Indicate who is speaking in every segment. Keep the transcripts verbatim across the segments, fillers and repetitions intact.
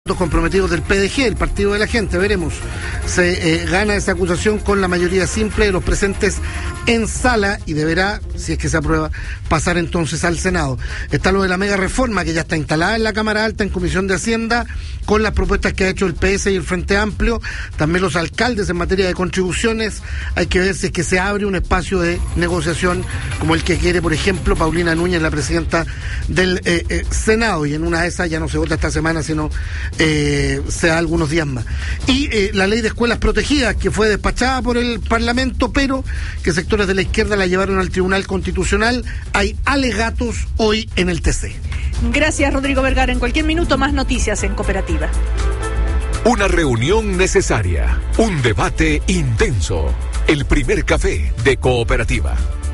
Speaker 1: comprometidos del P D G, el Partido de la Gente, veremos. Se eh, gana esa acusación con la mayoría simple de los presentes en sala y deberá, si es que se aprueba, pasar entonces al Senado. Está lo de la mega reforma que ya está instalada en la Cámara Alta, en Comisión de Hacienda, con las propuestas que ha hecho el P S y el Frente Amplio, también los alcaldes en materia de contribuciones. Hay que ver si es que se abre un espacio de negociación como el que quiere, por ejemplo, Paulina Núñez, la presidenta del eh, eh, Senado, y en una de esas ya no se vota esta semana, sino eh, sea algunos días más. Y eh, la ley de escuelas protegidas, que fue despachada por el Parlamento, pero que sectores de la izquierda la llevaron al Tribunal Constitucional. Hay alegatos hoy en el T C.
Speaker 2: Gracias, Rodrigo Vergara. En cualquier minuto más noticias en Cooperativa.
Speaker 3: Una reunión necesaria, un debate intenso. El primer café de Cooperativa.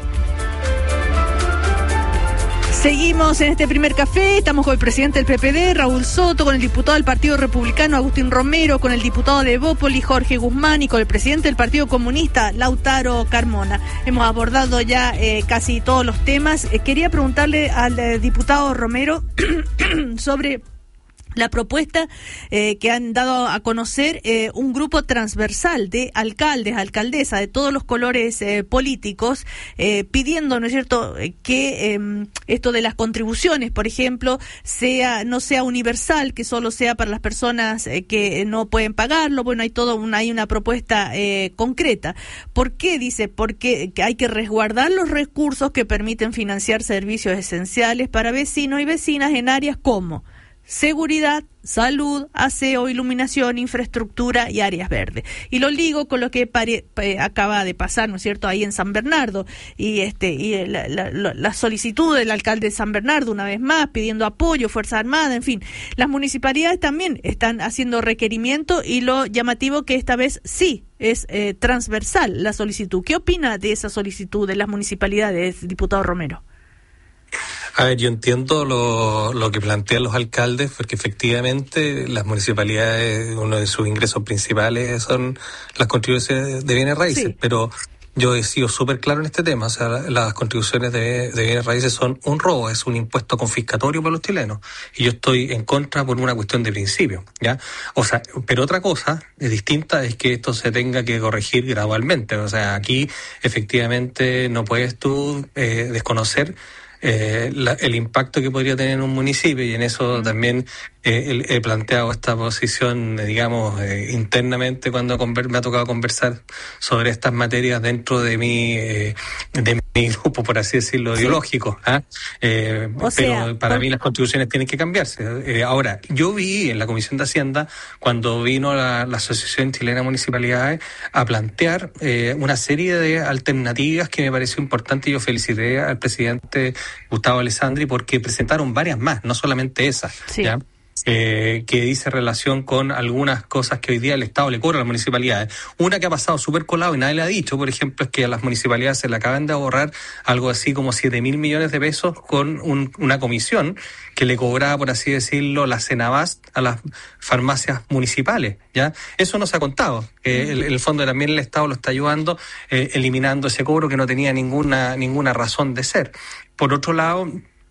Speaker 2: Seguimos en este primer café, estamos con el presidente del P P D, Raúl Soto, con el diputado del Partido Republicano, Agustín Romero, con el diputado de Evópoli, Jorge Guzmán, y con el presidente del Partido Comunista, Lautaro Carmona. Hemos abordado ya eh, casi todos los temas. Eh, quería preguntarle al eh, diputado Romero sobre la propuesta eh, que han dado a conocer eh, un grupo transversal de alcaldes, alcaldesas de todos los colores eh, políticos, eh, pidiendo, ¿no es cierto?, que eh, esto de las contribuciones, por ejemplo, sea no sea universal, que solo sea para las personas eh, que no pueden pagarlo. Bueno, hay todo una, hay una propuesta eh, concreta. ¿Por qué? Dice, porque hay que resguardar los recursos que permiten financiar servicios esenciales para vecinos y vecinas en áreas como seguridad, salud, aseo, iluminación, infraestructura y áreas verdes. Y lo ligo con lo que pare, eh, acaba de pasar, ¿no es cierto?, ahí en San Bernardo, y este y la, la, la solicitud del alcalde de San Bernardo, una vez más, pidiendo apoyo, Fuerza Armada, en fin. Las municipalidades también están haciendo requerimiento, y lo llamativo que esta vez sí es eh, transversal la solicitud. ¿Qué opina de esa solicitud de las municipalidades, diputado Romero?
Speaker 4: A ver, yo entiendo lo, lo que plantean los alcaldes, porque efectivamente las municipalidades, uno de sus ingresos principales son las contribuciones de bienes raíces, sí. Pero yo he sido súper claro en este tema. O sea, las contribuciones de, de bienes raíces son un robo, es un impuesto confiscatorio para los chilenos, y yo estoy en contra por una cuestión de principio, ¿ya? O sea, pero otra cosa es distinta, es que esto se tenga que corregir gradualmente. O sea, aquí efectivamente no puedes tú eh, desconocer Eh, la, el impacto que podría tener en un municipio, y en eso también eh, he planteado esta posición, eh, digamos, eh, internamente cuando conver- me ha tocado conversar sobre estas materias dentro de mi eh, de mi grupo, por así decirlo, sí. ideológico. ¿eh? Eh, pero sea, para por... mí las contribuciones tienen que cambiarse. Eh, ahora, yo vi en la Comisión de Hacienda, cuando vino la, la Asociación Chilena de Municipalidades a plantear eh, una serie de alternativas que me pareció importante, y yo felicité al presidente Gustavo Alessandri porque presentaron varias más, no solamente esas, sí. ¿ya? Eh, que dice relación con algunas cosas que hoy día el Estado le cobra a las municipalidades. Una que ha pasado súper colado y nadie le ha dicho, por ejemplo, es que a las municipalidades se le acaban de ahorrar algo así como siete mil millones de pesos con un, una comisión que le cobraba, por así decirlo, la Cenabast a las farmacias municipales, ¿ya? Eso no se ha contado. Eh, el, el fondo también el Estado lo está ayudando, eh, eliminando ese cobro que no tenía ninguna, ninguna razón de ser. Por otro lado,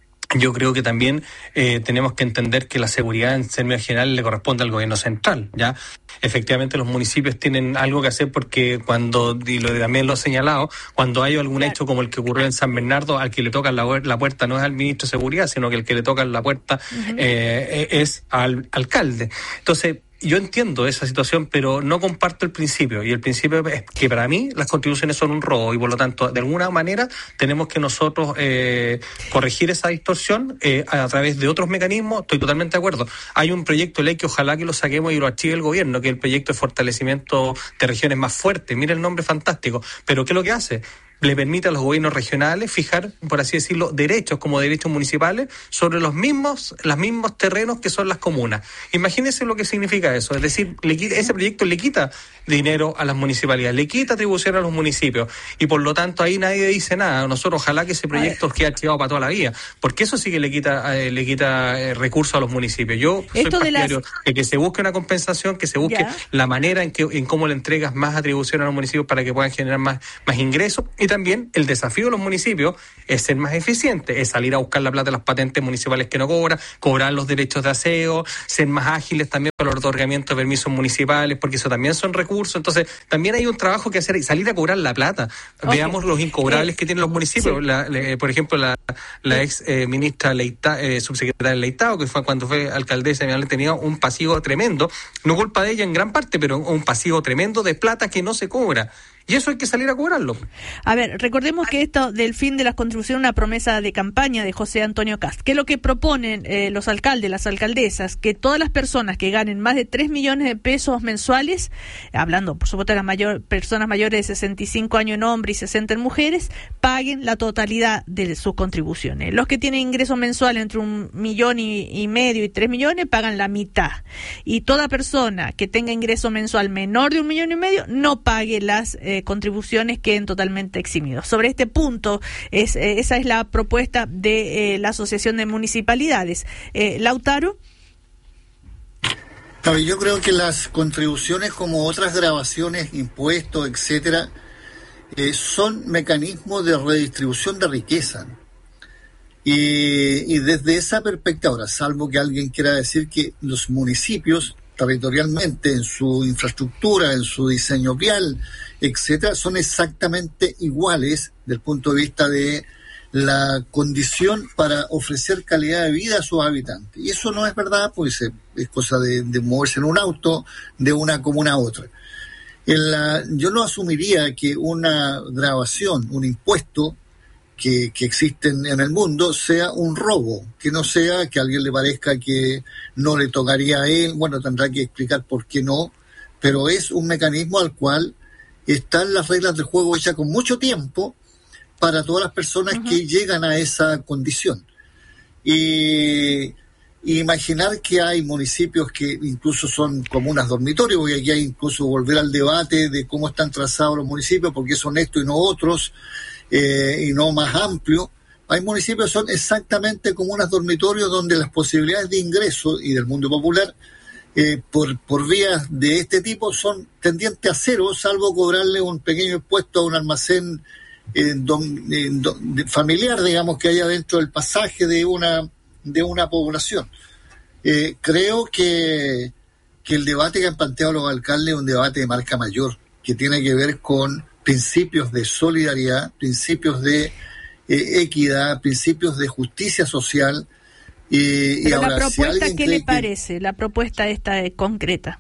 Speaker 4: yo creo que también eh, tenemos que entender que la seguridad en términos generales le corresponde al gobierno central, ¿ya? Efectivamente los municipios tienen algo que hacer porque cuando, y lo, también lo he señalado, cuando hay algún hecho como el que ocurrió en San Bernardo, al que le tocan la, la puerta no es al ministro de Seguridad, sino que el que le toca la puerta uh-huh. eh, es al alcalde. Entonces, yo entiendo esa situación, pero no comparto el principio, y el principio es que para mí las contribuciones son un robo, y por lo tanto, de alguna manera, tenemos que nosotros eh, corregir esa distorsión eh, a través de otros mecanismos. Estoy totalmente de acuerdo. Hay un proyecto de ley que ojalá que lo saquemos y lo archive el gobierno, que es el proyecto de fortalecimiento de regiones más fuertes. Mira el nombre fantástico, pero ¿qué es lo que hace? Le permite a los gobiernos regionales fijar, por así decirlo, derechos como derechos municipales sobre los mismos, los mismos terrenos que son las comunas. Imagínense lo que significa eso. Es decir, le quita, ese proyecto le quita dinero a las municipalidades, le quita atribución a los municipios, y por lo tanto ahí nadie dice nada. Nosotros ojalá que ese proyecto quede archivado para toda la vida, porque eso sí que le quita eh, le quita eh, recursos a los municipios. Yo soy
Speaker 2: Esto
Speaker 4: partidario de,
Speaker 2: las...
Speaker 4: de que se busque una compensación, que se busque yeah. la manera en que en cómo le entregas más atribución a los municipios para que puedan generar más, más ingresos, y también el desafío de los municipios es ser más eficientes, es salir a buscar la plata de las patentes municipales que no cobran, cobrar los derechos de aseo, ser más ágiles también con el otorgamiento de permisos municipales, porque eso también son recursos. Entonces, también hay un trabajo que hacer y salir a cobrar la plata. Okay. Veamos los incobrables eh, que tienen los municipios. Sí. La, le, por ejemplo, la, la ex eh, ministra Leita, eh, subsecretaria Leitao, que fue cuando fue alcaldesa, tenía un pasivo tremendo, no culpa de ella en gran parte, pero un pasivo tremendo de plata que no se cobra. Y eso hay que salir a cobrarlo.
Speaker 2: A ver, recordemos que esto del fin de las contribuciones es una promesa de campaña de José Antonio Kast, que es lo que proponen eh, los alcaldes, las alcaldesas, que todas las personas que ganen más de tres millones de pesos mensuales, hablando por supuesto de las mayor, personas mayores de sesenta y cinco años en hombres y sesenta en mujeres, paguen la totalidad de sus contribuciones. Los que tienen ingresos mensuales entre un millón y, y medio y tres millones pagan la mitad. Y toda persona que tenga ingreso mensual menor de un millón y medio no pague las eh, contribuciones queden totalmente eximidos. Sobre este punto, es, eh, esa es la propuesta de eh, la Asociación de Municipalidades. Eh, Lautaro.
Speaker 5: Yo creo que las contribuciones, como otras grabaciones, impuestos, etcétera, eh, son mecanismos de redistribución de riqueza. Y, y desde esa perspectiva, ahora, salvo que alguien quiera decir que los municipios territorialmente, en su infraestructura, en su diseño vial, etcétera, son exactamente iguales desde el punto de vista de la condición para ofrecer calidad de vida a sus habitantes. Y eso no es verdad, pues es cosa de, de moverse en un auto de una comuna a otra. En la, yo no asumiría que una grabación, un impuesto que, que existe en, en el mundo sea un robo, que no sea que a alguien le parezca que no le tocaría a él, bueno, tendrá que explicar por qué no, pero es un mecanismo al cual están las reglas del juego hechas con mucho tiempo para todas las personas uh-huh. que llegan a esa condición. Y, y imaginar que hay municipios que incluso son comunas dormitorios, y aquí hay incluso volver al debate de cómo están trazados los municipios, porque son estos y no otros, eh, y no más amplio. Hay municipios que son exactamente comunas dormitorios donde las posibilidades de ingreso y del mundo popular Eh, por, por vías de este tipo son tendientes a cero, salvo cobrarle un pequeño impuesto a un almacén eh, don, eh, don, de familiar, digamos, que haya dentro del pasaje de una de una población. Eh, creo que, que el debate que han planteado los alcaldes es un debate de marca mayor, que tiene que ver con principios de solidaridad, principios de eh, equidad, principios de justicia social. Y,
Speaker 2: Pero
Speaker 5: y ahora,
Speaker 2: la propuesta,
Speaker 5: si
Speaker 2: ¿qué le
Speaker 5: que...
Speaker 2: parece? La propuesta esta es concreta.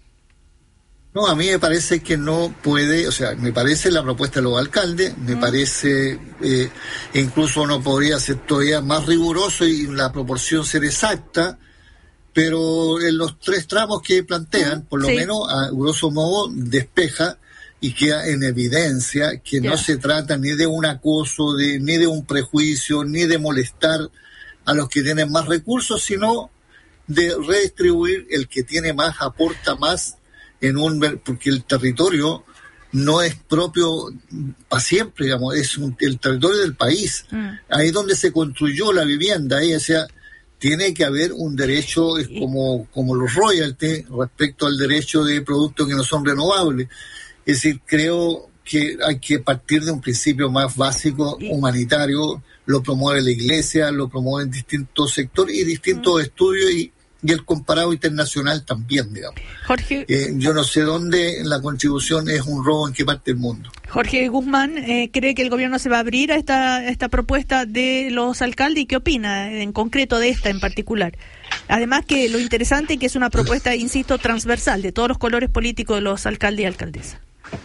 Speaker 5: No, a mí me parece que no puede, o sea, me parece la propuesta de los alcaldes, me mm. parece, eh, incluso uno podría ser todavía más riguroso y la proporción ser exacta, pero en los tres tramos que plantean, mm. por lo sí. menos, a grosso modo, despeja y queda en evidencia que yeah. no se trata ni de un acoso, de, ni de un prejuicio, ni de molestar a los que tienen más recursos, sino de redistribuir. El que tiene más aporta más, en un porque el territorio no es propio para siempre, digamos, es un, el territorio del país. Mm. Ahí es donde se construyó la vivienda, ahí, o sea, tiene que haber un derecho, es como, como los royalties respecto al derecho de productos que no son renovables. Es decir, creo que hay que partir de un principio más básico, humanitario. Lo promueve la Iglesia, lo promueven distintos sectores y distintos mm. estudios, y, y el comparado internacional también, digamos.
Speaker 2: Jorge,
Speaker 5: eh, yo no sé dónde la contribución es un robo, en qué parte del mundo.
Speaker 2: Jorge Guzmán, eh, ¿cree que el gobierno se va a abrir a esta, a esta propuesta de los alcaldes? ¿Y qué opina en concreto de esta en particular? Además, que lo interesante es que es una propuesta, insisto, transversal de todos los colores políticos de los alcaldes y alcaldesas.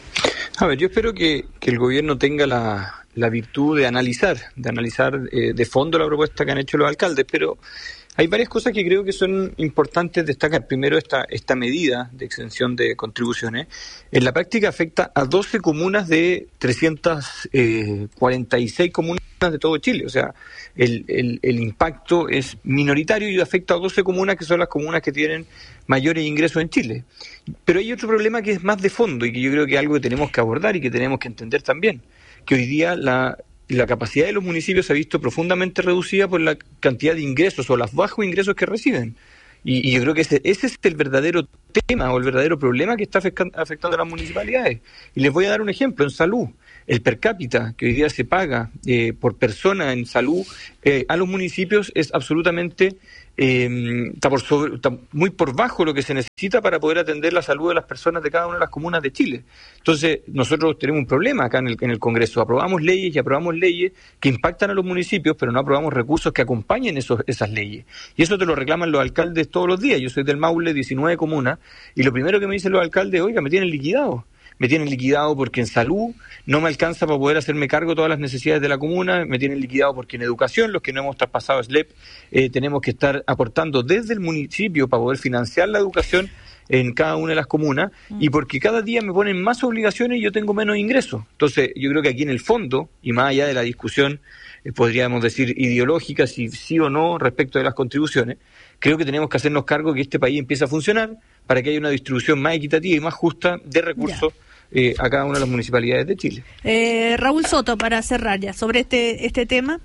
Speaker 6: A ver, yo espero que, que el gobierno tenga la, la virtud de analizar, de analizar eh, de fondo la propuesta que han hecho los alcaldes, pero hay varias cosas que creo que son importantes destacar. Primero, esta, esta medida de exención de contribuciones, en la práctica afecta a doce comunas de trescientas cuarenta y seis comunas de todo Chile. O sea, el, el, el impacto es minoritario y afecta a doce comunas que son las comunas que tienen mayores ingresos en Chile. Pero hay otro problema que es más de fondo y que yo creo que es algo que tenemos que abordar y que tenemos que entender también, que hoy día la, la capacidad de los municipios se ha visto profundamente reducida por la cantidad de ingresos o los bajos ingresos que reciben. Y, y yo creo que ese, ese es el verdadero tema o el verdadero problema que está afectando a las municipalidades. Y les voy a dar un ejemplo. En salud, el per cápita que hoy día se paga eh, por persona en salud eh, a los municipios es absolutamente eh, está, por sobre, está muy por bajo lo que se necesita para poder atender la salud de las personas de cada una de las comunas de Chile. Entonces, nosotros tenemos un problema acá en el, en el Congreso. Aprobamos leyes y aprobamos leyes que impactan a los municipios, pero no aprobamos recursos que acompañen esos, esas leyes. Y eso te lo reclaman los alcaldes todos los días. Yo soy del Maule, diecinueve comunas, y lo primero que me dicen los alcaldes, oiga, me tienen liquidado. Me tienen liquidado porque en salud no me alcanza para poder hacerme cargo de todas las necesidades de la comuna, me tienen liquidado porque en educación, los que no hemos traspasado S L E P, eh, tenemos que estar aportando desde el municipio para poder financiar la educación en cada una de las comunas, y porque cada día me ponen más obligaciones y yo tengo menos ingresos. Entonces, yo creo que aquí en el fondo, y más allá de la discusión, eh, podríamos decir ideológica, si sí o no respecto de las contribuciones, creo que tenemos que hacernos cargo que este país empiece a funcionar para que haya una distribución más equitativa y más justa de recursos eh, a cada una de las municipalidades de Chile.
Speaker 2: Eh, Raúl Soto, para cerrar ya, sobre este, este tema.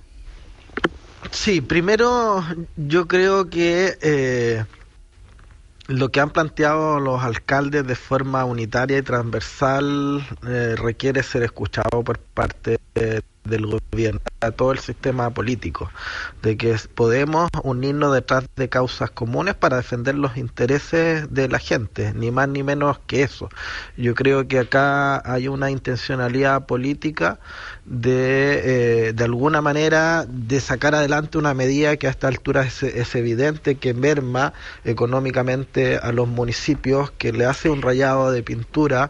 Speaker 7: Sí, primero yo creo que eh, lo que han planteado los alcaldes de forma unitaria y transversal eh, requiere ser escuchado por parte de del gobierno, a todo el sistema político, de que podemos unirnos detrás de causas comunes para defender los intereses de la gente, ni más ni menos que eso. Yo creo que acá hay una intencionalidad política de, eh, de alguna manera, de sacar adelante una medida que a esta altura es, es evidente que merma económicamente a los municipios, que le hace un rayado de pintura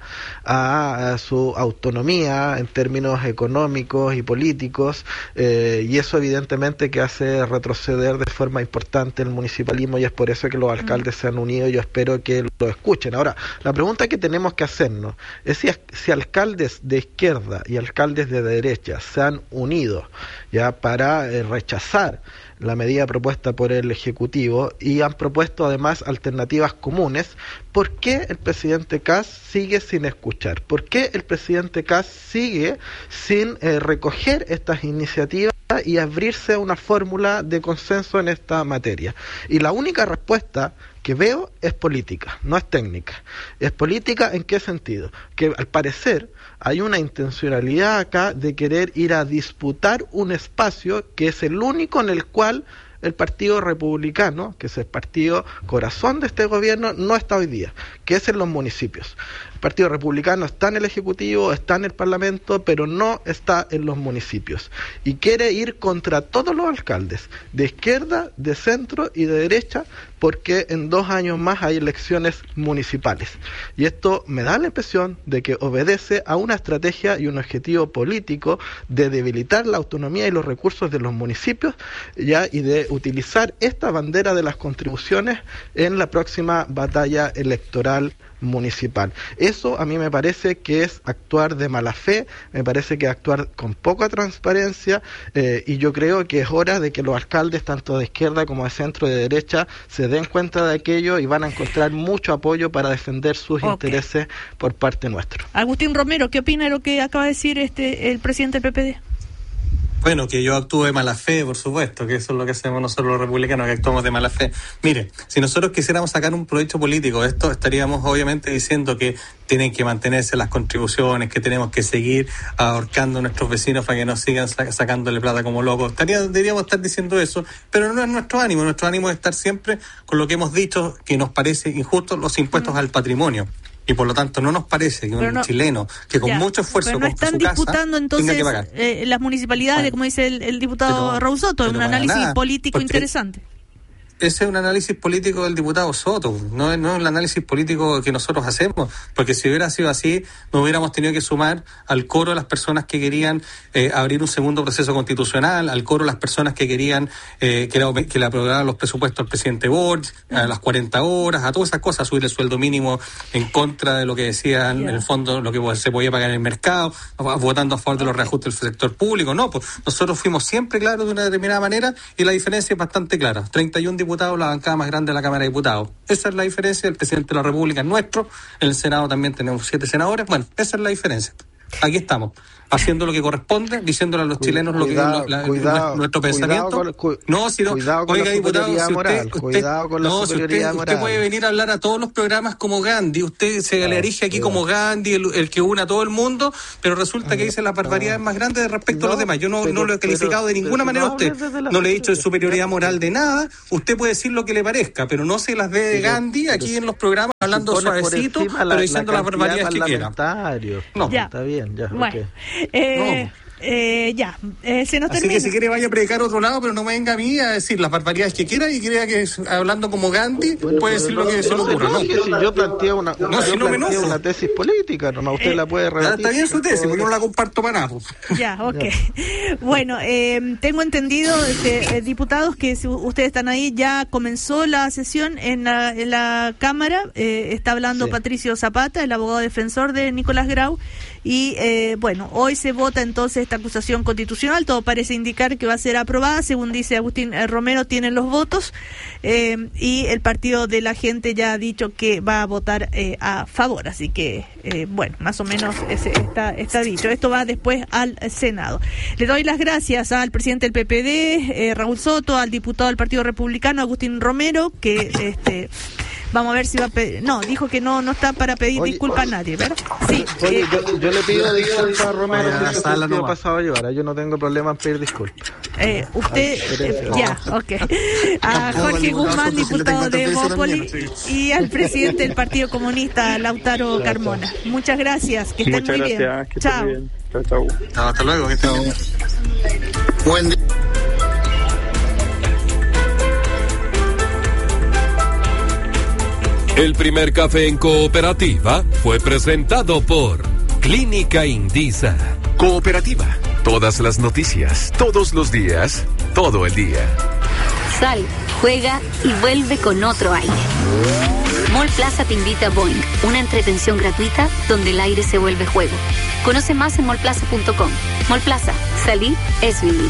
Speaker 7: a, a su autonomía en términos económicos y políticos, eh, y eso evidentemente que hace retroceder de forma importante el municipalismo, y es por eso que los alcaldes mm. se han unido, y yo espero que lo escuchen. Ahora, la pregunta que tenemos que hacernos es si, si alcaldes de izquierda y alcaldes de derecha se han unido ya para eh, rechazar la medida propuesta por el Ejecutivo y han propuesto además alternativas comunes. ¿Por qué el presidente Kast sigue sin escuchar? ¿Por qué el presidente Kast sigue sin eh, recoger estas iniciativas y abrirse a una fórmula de consenso en esta materia? Y la única respuesta que veo es política, no es técnica. ¿Es política en qué sentido? Que al parecer hay una intencionalidad acá de querer ir a disputar un espacio que es el único en el cual el Partido Republicano, que es el partido corazón de este gobierno, no está hoy día, que es en los municipios. El Partido Republicano está en el Ejecutivo, está en el Parlamento, pero no está en los municipios. Y quiere ir contra todos los alcaldes, de izquierda, de centro y de derecha, porque en dos años más hay elecciones municipales. Y esto me da la impresión de que obedece a una estrategia y un objetivo político de debilitar la autonomía y los recursos de los municipios, ya, y de utilizar esta bandera de las contribuciones en la próxima batalla electoral municipal. Eso a mí me parece que es actuar de mala fe, me parece que es actuar con poca transparencia, eh, y yo creo que es hora de que los alcaldes, tanto de izquierda como de centro y de derecha, se den cuenta de aquello y van a encontrar mucho apoyo para defender sus okay. intereses por parte nuestra.
Speaker 2: Agustín Romero, ¿qué opina de lo que acaba de decir este el presidente del P P D?
Speaker 4: Bueno, que yo actúe de mala fe, por supuesto, que eso es lo que hacemos nosotros los republicanos, que actuamos de mala fe. Mire, si nosotros quisiéramos sacar un provecho político de esto, estaríamos obviamente diciendo que tienen que mantenerse las contribuciones, que tenemos que seguir ahorcando a nuestros vecinos para que nos sigan sacándole plata como locos. Estaría, deberíamos estar diciendo eso, pero no es nuestro ánimo. Nuestro ánimo es estar siempre con lo que hemos dicho, que nos parece injusto, los impuestos mm. al patrimonio. Y por lo tanto no nos parece que un no, chileno que con ya, mucho esfuerzo
Speaker 2: pero no
Speaker 4: compra
Speaker 2: están
Speaker 4: su casa
Speaker 2: disputando entonces
Speaker 4: tenga que pagar.
Speaker 2: Eh, las municipalidades, bueno, como dice el, el diputado pero, Raúl Soto, un análisis nada, político interesante.
Speaker 4: Ese es un análisis político del diputado Soto, no es, no es el análisis político que nosotros hacemos, porque si hubiera sido así, nos hubiéramos tenido que sumar al coro de las personas que querían eh, abrir un segundo proceso constitucional, al coro de las personas que querían eh, que, la, que le aprobaran los presupuestos al presidente Boric, a las cuarenta horas, a todas esas cosas, subir el sueldo mínimo en contra de lo que decían, yeah. en el fondo, lo que se podía pagar en el mercado, votando a favor de los reajustes del sector público. No, pues nosotros fuimos siempre claros de una determinada manera, y la diferencia es bastante clara. treinta y uno diputados, la bancada más grande de la Cámara de Diputados. Esa es la diferencia. El presidente de la República es nuestro. En el Senado también tenemos siete senadores. Bueno, esa es la diferencia. aquí estamos, haciendo lo que corresponde, diciéndole a los chilenos
Speaker 7: cuidado,
Speaker 4: lo que la,
Speaker 7: cuidado,
Speaker 4: nuestro pensamiento.
Speaker 7: Cuidado con, cu,
Speaker 4: no, si no,
Speaker 7: cuidado con
Speaker 4: oiga,
Speaker 7: la
Speaker 4: diputado,
Speaker 7: superioridad
Speaker 4: si
Speaker 7: moral.
Speaker 4: usted,
Speaker 7: Cuidado con la
Speaker 4: no,
Speaker 7: superioridad
Speaker 4: si usted,
Speaker 7: moral.
Speaker 4: Usted puede venir a hablar a todos los programas como Gandhi, usted se no, le erige aquí cuidado. Como Gandhi, el, el que une a todo el mundo, pero resulta que dice las barbaridades no. más grandes respecto no, a los demás. Yo no, pero, no lo he calificado pero, de ninguna manera a usted, no le he dicho de superioridad moral de nada, usted puede decir lo que le parezca, pero no se las dé de Gandhi aquí pero, en los programas hablando suavecito, pero la, diciendo la las barbaridades que quiera.
Speaker 7: No, ya. Está bien, ya.
Speaker 2: Bueno, okay. eh, no. Eh, ya, eh, se nos
Speaker 4: Así
Speaker 2: termina.
Speaker 4: que si quiere vaya a predicar a otro lado, pero no venga a mí a decir las barbaridades que quiera y crea que hablando como Gandhi bueno, puede decir lo que se le ocurra.
Speaker 7: No, si yo planteo una,
Speaker 4: no,
Speaker 7: yo
Speaker 4: si no
Speaker 7: planteo
Speaker 4: me
Speaker 7: una tesis política, no, usted eh, la puede rebatir.
Speaker 4: Está bien su tesis, porque yo no la comparto para nada.
Speaker 2: Ya, ok. Ya. Bueno, eh, tengo entendido, este, eh, diputados, que si ustedes están ahí, ya comenzó la sesión en la, en la Cámara, eh, está hablando sí. Patricio Zapata, el abogado defensor de Nicolás Grau, y eh, bueno, hoy se vota entonces esta acusación constitucional, todo parece indicar que va a ser aprobada, según dice Agustín eh, Romero, tienen los votos, eh, y el Partido de la Gente ya ha dicho que va a votar eh, a favor, así que, eh, bueno, más o menos ese está, está dicho. Esto va después al Senado. Le doy las gracias al presidente del P P D, eh, Raúl Soto, al diputado del Partido Republicano, Agustín Romero, que este... Vamos a ver si va a pedir. No, dijo que no no está para pedir oye, disculpas oye, a nadie, ¿verdad? Sí.
Speaker 7: Oye, eh, yo, yo le pido disculpas a Romero si yo he pasado a llevar. Yo no tengo problema en pedir disculpas.
Speaker 2: Eh, usted, eh, ya, ok. A Jorge Guzmán, diputado de Bópoli, y al presidente del Partido Comunista, Lautaro Carmona. Muchas gracias, que estén muy bien. Chao.
Speaker 4: Chao, chao. Hasta luego, que estén bien.
Speaker 5: Buen día.
Speaker 3: El primer café en Cooperativa fue presentado por Clínica Indisa. Cooperativa. Todas las noticias, todos los días, todo el día.
Speaker 8: Sal, juega y vuelve con otro aire. Mall Plaza te invita a Boing, una entretención gratuita donde el aire se vuelve juego. Conoce más en mall plaza punto com. Mall Plaza, salir es vivir.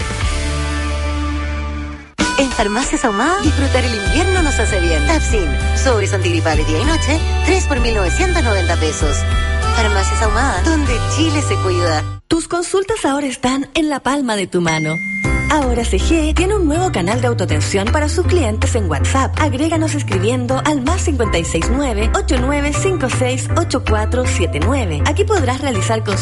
Speaker 9: En Farmacias Ahumada, disfrutar el invierno nos hace bien. Tapsin, sobres antigripales día y noche, tres por mil novecientos noventa pesos. Farmacias Ahumada, donde Chile se cuida.
Speaker 10: Tus consultas ahora están en la palma de tu mano. Ahora C G tiene un nuevo canal de autoatención para sus clientes en WhatsApp. Agréganos escribiendo al más cinco seis nueve, ocho nueve cinco seis, ocho cuatro siete nueve. Aquí podrás realizar consultas